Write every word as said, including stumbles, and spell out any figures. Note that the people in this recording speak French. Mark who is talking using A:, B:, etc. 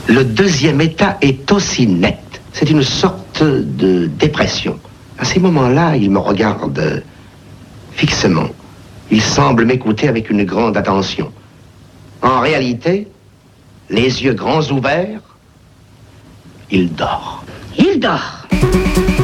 A: Le deuxième état est aussi net. C'est une sorte de dépression. À ces moments-là, il me regarde fixement. Il semble m'écouter avec une grande attention. En réalité, les yeux grands ouverts, il dort.
B: Il dort.